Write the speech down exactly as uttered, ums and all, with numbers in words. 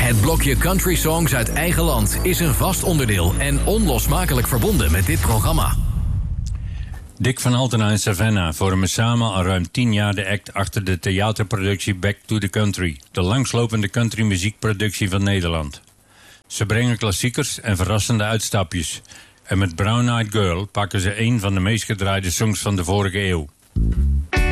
Het blokje Country Songs uit eigen land is een vast onderdeel en onlosmakelijk verbonden met dit programma. Dick van Altena en Savannah vormen samen al ruim tien jaar de act achter de theaterproductie Back to the Country, de langslopende countrymuziekproductie van Nederland. Ze brengen klassiekers en verrassende uitstapjes. En met Brown Eyed Girl pakken ze een van de meest gedraaide songs van de vorige eeuw.